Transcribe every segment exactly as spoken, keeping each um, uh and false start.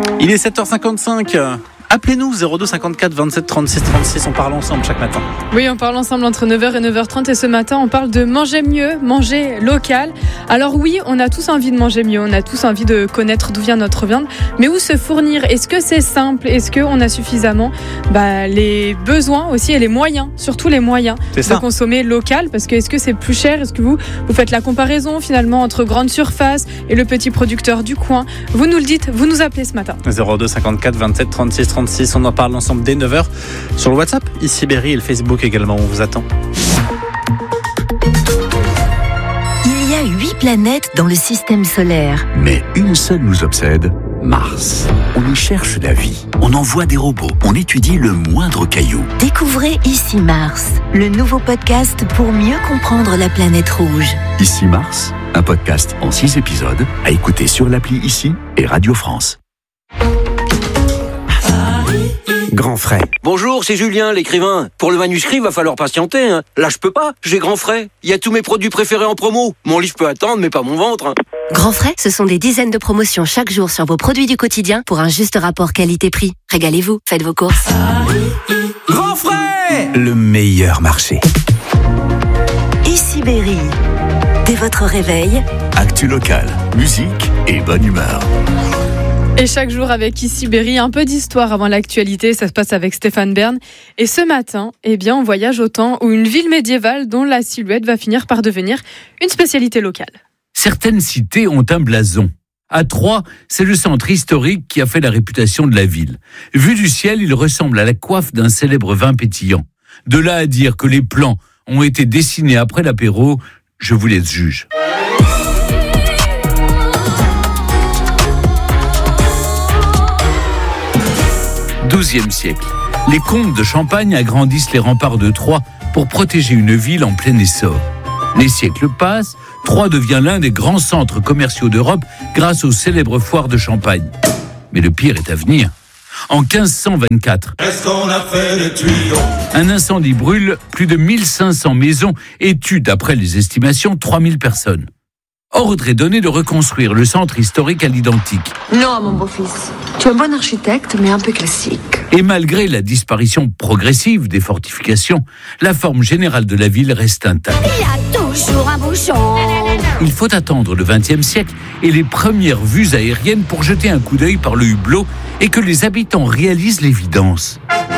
Il est sept heures cinquante-cinq. Appelez-nous zéro deux cinquante-quatre vingt-sept trente-six trente-six, on parle ensemble chaque matin. Oui, on parle ensemble entre neuf heures et neuf heures trente et ce matin on parle de manger mieux, manger local. Alors oui, on a tous envie de manger mieux, on a tous envie de connaître d'où vient notre viande, mais où se fournir? Est-ce que c'est simple? Est-ce qu'on a suffisamment bah, les besoins aussi et les moyens, surtout les moyens de consommer local? Parce que est-ce que c'est plus cher? Est-ce que vous, vous faites la comparaison finalement entre grande surface et le petit producteur du coin? Vous nous le dites, vous nous appelez ce matin. zéro deux cinquante-quatre vingt-sept trente-six trente-six, on en parle ensemble dès neuf heures sur le WhatsApp, ici Berry, et le Facebook également, on vous attend. Il y a huit planètes dans le système solaire. Mais une seule nous obsède, Mars. On y cherche la vie, on envoie des robots, on étudie le moindre caillou. Découvrez Ici Mars, le nouveau podcast pour mieux comprendre la planète rouge. Ici Mars, un podcast en six épisodes à écouter sur l'appli Ici et Radio France. Grand Frais. Bonjour, c'est Julien, l'écrivain. Pour le manuscrit, va falloir patienter. Hein. Là, je peux pas. J'ai Grand Frais. Il y a tous mes produits préférés en promo. Mon livre peut attendre, mais pas mon ventre. Hein. Grand Frais, ce sont des dizaines de promotions chaque jour sur vos produits du quotidien pour un juste rapport qualité-prix. Régalez-vous, faites vos courses. Grand Frais, le meilleur marché. Ici Berry. Dès votre réveil, actu locale, musique et bonne humeur. Et chaque jour avec Ici Berry, un peu d'histoire avant l'actualité, ça se passe avec Stéphane Bern. Et ce matin, eh bien, on voyage au temps où une ville médiévale dont la silhouette va finir par devenir une spécialité locale. Certaines cités ont un blason. À Troyes, c'est le centre historique qui a fait la réputation de la ville. Vu du ciel, il ressemble à la coiffe d'un célèbre vin pétillant. De là à dire que les plans ont été dessinés après l'apéro, je vous laisse juge. douzième siècle. Les comtes de Champagne agrandissent les remparts de Troyes pour protéger une ville en plein essor. Les siècles passent, Troyes devient l'un des grands centres commerciaux d'Europe grâce aux célèbres foires de Champagne. Mais le pire est à venir. En quinze cent vingt-quatre, est-ce qu'on a fait les tuyaux ? Un incendie brûle plus de mille cinq cents maisons et tue, d'après les estimations, trois mille personnes. Ordre est donné de reconstruire le centre historique à l'identique. Non, mon beau-fils. Tu es un bon architecte, mais un peu classique. Et malgré la disparition progressive des fortifications, la forme générale de la ville reste intacte. Il y a toujours un bouchon. Il faut attendre le vingtième siècle et les premières vues aériennes pour jeter un coup d'œil par le hublot et que les habitants réalisent l'évidence.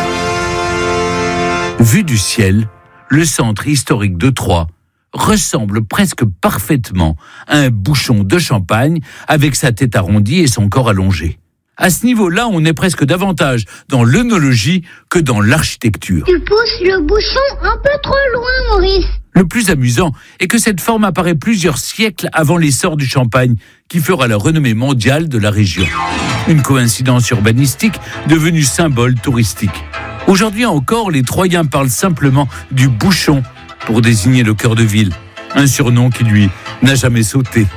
Vu du ciel, le centre historique de Troyes ressemble presque parfaitement à un bouchon de champagne avec sa tête arrondie et son corps allongé. À ce niveau-là, on est presque davantage dans l'œnologie que dans l'architecture. Tu pousses le bouchon un peu trop loin, Maurice. Le plus amusant est que cette forme apparaît plusieurs siècles avant l'essor du champagne, qui fera la renommée mondiale de la région. Une coïncidence urbanistique devenue symbole touristique. Aujourd'hui encore, les Troyens parlent simplement du bouchon pour désigner le cœur de ville, un surnom qui, lui, n'a jamais sauté.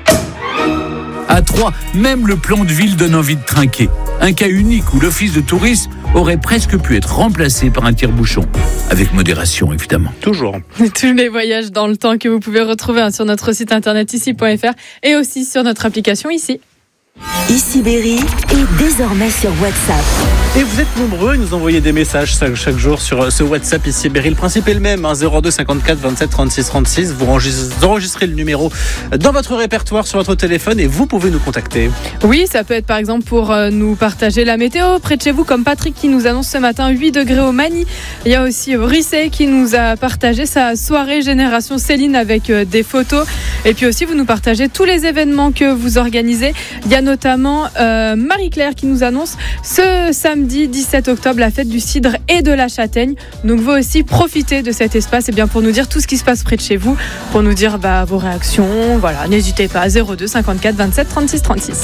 À Troyes, même le plan de ville donne envie de trinquer. Un cas unique où l'office de tourisme aurait presque pu être remplacé par un tire-bouchon. Avec modération, évidemment. Toujours. Tous les voyages dans le temps que vous pouvez retrouver hein, sur notre site internet ici point f r et aussi sur notre application Ici. Ici Berry est désormais sur WhatsApp. Et vous êtes nombreux à nous envoyer des messages chaque, chaque jour sur ce WhatsApp Ici Berry. Le principe est le même, hein, zéro deux cinquante-quatre vingt-sept trente-six trente-six. Vous enregistrez le numéro dans votre répertoire sur votre téléphone et vous pouvez nous contacter. Oui, ça peut être par exemple pour euh, nous partager la météo près de chez vous, comme Patrick qui nous annonce ce matin huit degrés au Mani. Il y a aussi Brissé qui nous a partagé sa soirée Génération Céline avec euh, des photos. Et puis aussi, vous nous partagez tous les événements que vous organisez. Il y a notamment euh, Marie-Claire qui nous annonce ce samedi dix-sept octobre la fête du cidre et de la châtaigne. Donc vous aussi profitez de cet espace et bien pour nous dire tout ce qui se passe près de chez vous, pour nous dire bah, vos réactions. Voilà, n'hésitez pas, zéro deux cinquante-quatre vingt-sept trente-six trente-six.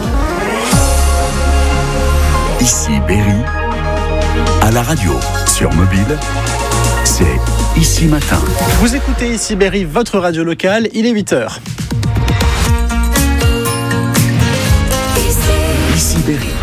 Ici Berry, à la radio, sur mobile, c'est Ici Matin. Vous écoutez Ici Berry, votre radio locale, il est huit heures. Ici Berry. Simon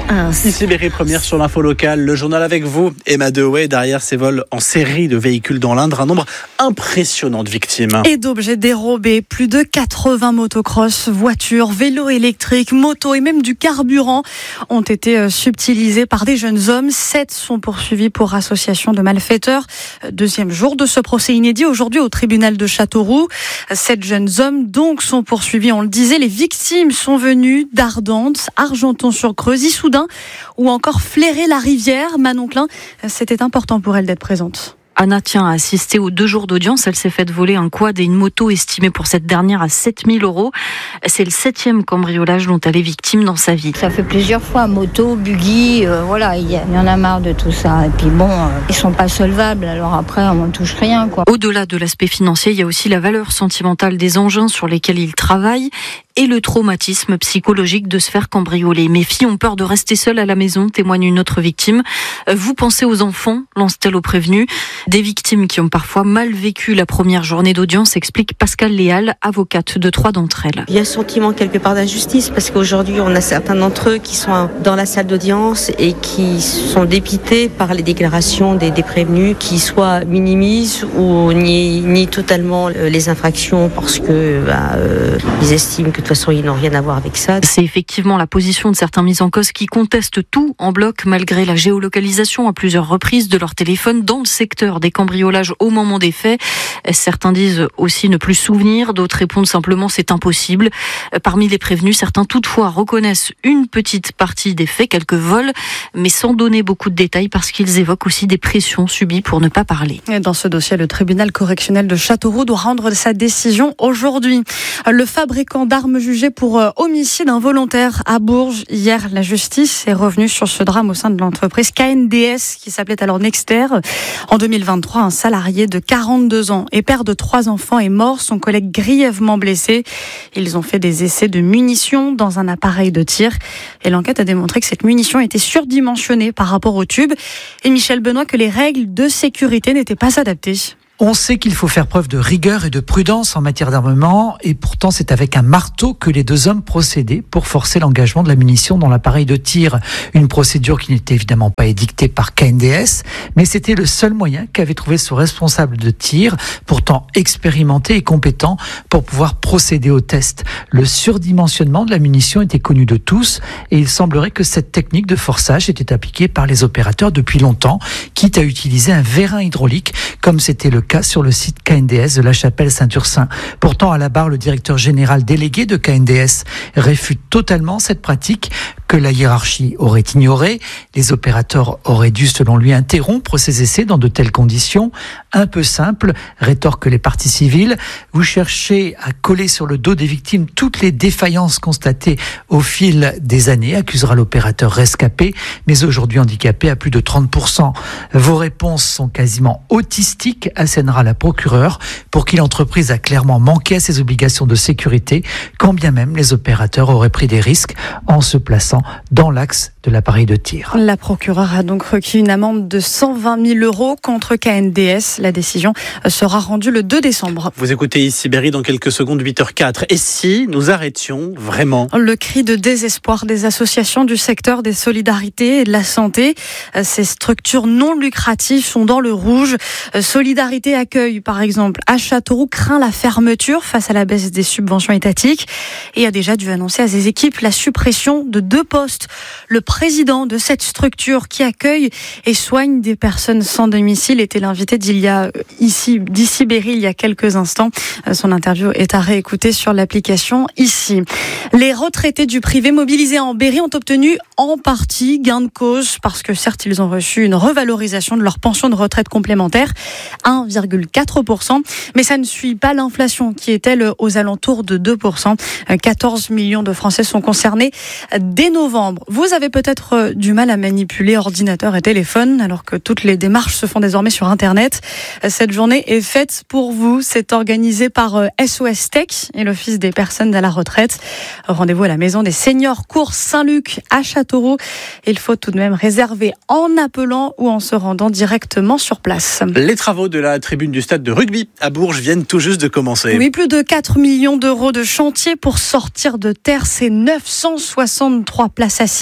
Reims. Ici Berry, première sur l'info locale, le journal avec vous, Emma Dewey, derrière ces vols en série de véhicules dans l'Indre, un nombre impressionnant de victimes. Et d'objets dérobés, plus de quatre-vingts motocross, voitures, vélos électriques, motos et même du carburant ont été subtilisés par des jeunes hommes. Sept sont poursuivis pour association de malfaiteurs. Deuxième jour de ce procès inédit aujourd'hui au tribunal de Châteauroux. Sept jeunes hommes donc sont poursuivis, on le disait. Les victimes sont venues d'Ardentes, Argenton-sur-Creuse, Issoudun ou encore Fléré-la-Rivière. Manon Klein, c'était important pour elle d'être présente. Anna tient à assister aux deux jours d'audience. Elle s'est faite voler un quad et une moto estimée pour cette dernière à sept mille euros. C'est le septième cambriolage dont elle est victime dans sa vie. Ça fait plusieurs fois, moto, buggy, euh, voilà, il y, y en a marre de tout ça. Et puis bon, euh, ils sont pas solvables, alors après on ne touche rien, quoi. Au-delà de l'aspect financier, il y a aussi la valeur sentimentale des engins sur lesquels ils travaillent et le traumatisme psychologique de se faire cambrioler. Mes filles ont peur de rester seules à la maison, témoigne une autre victime. Vous pensez aux enfants, lance-t-elle au prévenu. Des victimes qui ont parfois mal vécu la première journée d'audience, explique Pascal Léal, avocate de trois d'entre elles. Il y a un sentiment quelque part d'injustice parce qu'aujourd'hui on a certains d'entre eux qui sont dans la salle d'audience et qui sont dépités par les déclarations des, des prévenus qui soit minimisent ou nient, nient totalement les infractions parce que bah, euh, ils estiment que de toute façon ils n'ont rien à voir avec ça. C'est effectivement la position de certains mis en cause qui contestent tout en bloc malgré la géolocalisation à plusieurs reprises de leur téléphone dans le secteur des cambriolages au moment des faits. Certains disent aussi ne plus souvenir, d'autres répondent simplement c'est impossible. Parmi les prévenus, certains toutefois reconnaissent une petite partie des faits, quelques vols, mais sans donner beaucoup de détails parce qu'ils évoquent aussi des pressions subies pour ne pas parler. Et dans ce dossier, le tribunal correctionnel de Châteauroux doit rendre sa décision aujourd'hui. Le fabricant d'armes jugé pour homicide involontaire à Bourges. Hier, la justice est revenue sur ce drame au sein de l'entreprise K N D S qui s'appelait alors Nexter. En deux mille vingt-trois, un salarié de quarante-deux ans et père de trois enfants est mort, son collègue grièvement blessé. Ils ont fait des essais de munitions dans un appareil de tir et l'enquête a démontré que cette munition était surdimensionnée par rapport au tube et Michel Benoît que les règles de sécurité n'étaient pas adaptées. On sait qu'il faut faire preuve de rigueur et de prudence en matière d'armement et pourtant c'est avec un marteau que les deux hommes procédaient pour forcer l'engagement de la munition dans l'appareil de tir. Une procédure qui n'était évidemment pas édictée par K N D S, mais c'était le seul moyen qu'avait trouvé ce responsable de tir, pourtant expérimenté et compétent pour pouvoir procéder au test. Le surdimensionnement de la munition était connu de tous et il semblerait que cette technique de forçage était appliquée par les opérateurs depuis longtemps, quitte à utiliser un vérin hydraulique comme c'était le cas sur le site K N D S de la Chapelle-Saint-Ursin. Pourtant, à la barre, le directeur général délégué de K N D S réfute totalement cette pratique que la hiérarchie aurait ignorée. Les opérateurs auraient dû, selon lui, interrompre ces essais dans de telles conditions. Un peu simple, rétorquent les parties civiles. Vous cherchez à coller sur le dos des victimes toutes les défaillances constatées au fil des années, accusera l'opérateur rescapé, mais aujourd'hui handicapé à plus de trente pour cent. Vos réponses sont quasiment autistiques, assénera la procureure, pour qui l'entreprise a clairement manqué à ses obligations de sécurité, quand bien même les opérateurs auraient pris des risques en se plaçant dans l'axe de l'appareil de tir. La procureure a donc requis une amende de cent vingt mille euros contre K N D S. La décision sera rendue le deux décembre. Vous écoutez ici Berry dans quelques secondes, huit heures quatre. Et si nous arrêtions vraiment ? Le cri de désespoir des associations du secteur des solidarités et de la santé. Ces structures non lucratives sont dans le rouge. Solidarité Accueil, par exemple, à Châteauroux, craint la fermeture face à la baisse des subventions étatiques et a déjà dû annoncer à ses équipes la suppression de deux postes. Le président de cette structure qui accueille et soigne des personnes sans domicile était l'invité d'il y a ici, d'ici Berry, il y a quelques instants. Son interview est à réécouter sur l'application ici. Les retraités du privé mobilisés en Berry ont obtenu en partie gain de cause parce que certes, ils ont reçu une revalorisation de leur pension de retraite complémentaire, un virgule quatre pour cent, mais ça ne suit pas l'inflation qui est elle aux alentours de deux pour cent. quatorze millions de Français sont concernés dès novembre. Vous avez peut-être du mal à manipuler ordinateur et téléphone alors que toutes les démarches se font désormais sur Internet. Cette journée est faite pour vous. C'est organisé par S O S Tech et l'Office des personnes à la retraite. Rendez-vous à la Maison des Seniors Cours Saint-Luc à Châteauroux. Il faut tout de même réserver en appelant ou en se rendant directement sur place. Les travaux de la tribune du stade de rugby à Bourges viennent tout juste de commencer. Oui, plus de quatre millions d'euros de chantier pour sortir de terre ces neuf cent soixante-trois places assises.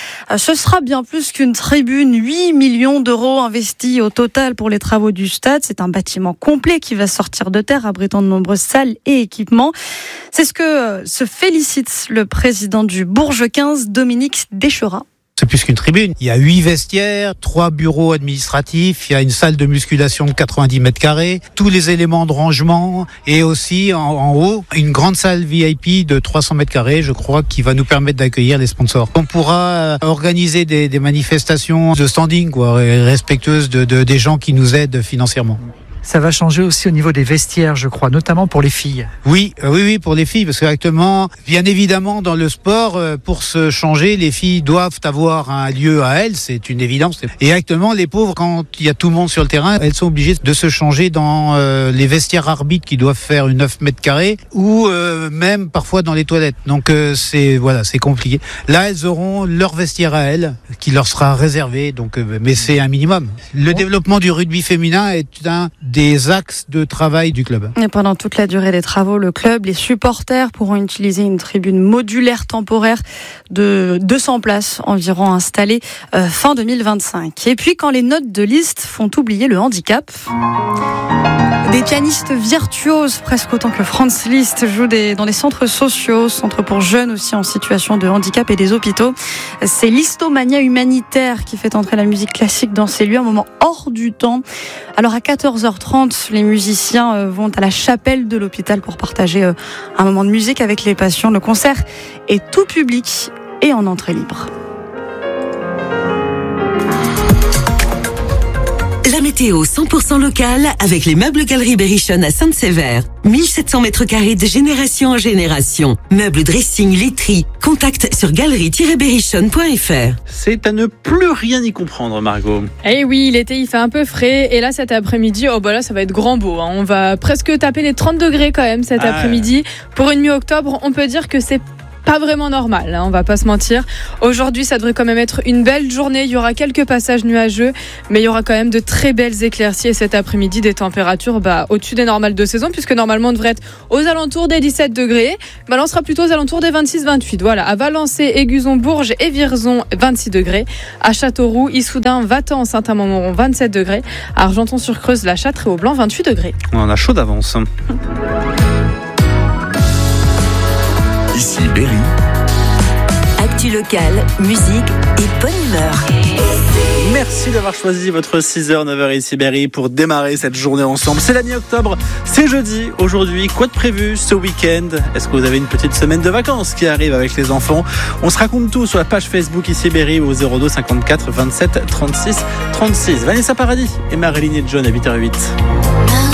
Ce sera bien plus qu'une tribune. huit millions d'euros investis au total pour les travaux du stade. C'est un bâtiment complet qui va sortir de terre, abritant de nombreuses salles et équipements. C'est ce que se félicite le président du Bourges quinze, Dominique Deschera. C'est plus qu'une tribune. Il y a huit vestiaires, trois bureaux administratifs, il y a une salle de musculation de quatre-vingt-dix mètres carrés, tous les éléments de rangement et aussi en, en haut, une grande salle V I P de trois cents mètres carrés, je crois, qui va nous permettre d'accueillir les sponsors. On pourra organiser des, des manifestations de standing, quoi, respectueuses de, de, des gens qui nous aident financièrement. Ça va changer aussi au niveau des vestiaires, je crois, notamment pour les filles. Oui, oui, oui, pour les filles, parce qu'actuellement, bien évidemment, dans le sport, pour se changer, les filles doivent avoir un lieu à elles, c'est une évidence. Et actuellement, les pauvres, quand il y a tout le monde sur le terrain, elles sont obligées de se changer dans euh, les vestiaires arbitres qui doivent faire une neuf mètres carrés, ou euh, même parfois dans les toilettes. Donc euh, c'est voilà, c'est compliqué. Là, elles auront leur vestiaire à elles, qui leur sera réservé. Donc, euh, mais c'est un minimum. Le développement du rugby féminin est un des axes de travail du club. Et pendant toute la durée des travaux, le club, les supporters pourront utiliser une tribune modulaire temporaire de deux cents places environ installée euh, fin deux mille vingt-cinq. Et puis quand les notes de liste font oublier le handicap, des pianistes virtuoses, presque autant que Franz Liszt, jouent des, dans des centres sociaux, centres pour jeunes aussi en situation de handicap et des hôpitaux. C'est l'Histomania humanitaire qui fait entrer la musique classique dans ces lieux, un moment hors du temps. Alors à quatorze heures trente, les musiciens vont à la chapelle de l'hôpital pour partager un moment de musique avec les patients. Le concert est tout public et en entrée libre. La météo cent pour cent locale avec les meubles Galeries Berrichon à Sainte-Sévère. mille sept cents mètres carrés de génération en génération. Meubles, dressing, literie. Contact sur galerie tiret berrichon point f r. C'est à ne plus rien y comprendre, Margot. Eh oui, l'été il fait un peu frais et là cet après-midi, oh bah là ça va être grand beau. Hein. On va presque taper les trente degrés quand même cet ah après-midi. Pour une mi-octobre, on peut dire que c'est pas vraiment normal, hein, on va pas se mentir. Aujourd'hui, ça devrait quand même être une belle journée. Il y aura quelques passages nuageux, mais il y aura quand même de très belles éclaircies. Et cet après-midi, des températures bah, au-dessus des normales de saison, puisque normalement on devrait être aux alentours des dix-sept degrés. Bah, là, on sera plutôt aux alentours des vingt-six vingt-huit. Voilà, à Valençay, Aiguzon, Bourges et Vierzon, vingt-six degrés. À Châteauroux, Issoudun, Vatan, Saint-Amand-Montrond, vingt-sept degrés. À Argenton-sur-Creuse, La Châtre et au Blanc, vingt-huit degrés. On en a chaud d'avance. Ici Berry. Actu locale, musique et bonne humeur. Merci d'avoir choisi votre six heures neuf heures ici Berry pour démarrer cette journée ensemble. C'est la mi-octobre, c'est jeudi. Aujourd'hui, quoi de prévu ce week-end? Est-ce que vous avez une petite semaine de vacances qui arrive avec les enfants? On se raconte tout sur la page Facebook ici Berry au zéro deux cinquante-quatre vingt-sept trente-six trente-six. Vanessa Paradis et Marilyn et John à huit heures zéro huit.